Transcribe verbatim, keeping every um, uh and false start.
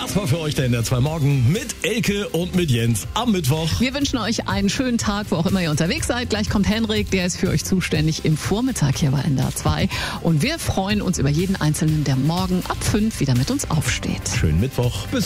Das war für euch der N D R zwei Morgen mit Elke und mit Jens am Mittwoch. Wir wünschen euch einen schönen Tag, wo auch immer ihr unterwegs seid. Gleich kommt Henrik, der ist für euch zuständig im Vormittag hier bei N D R zwei. Und wir freuen uns über jeden Einzelnen, der morgen ab fünf wieder mit uns aufsteht. Schönen Mittwoch. Bis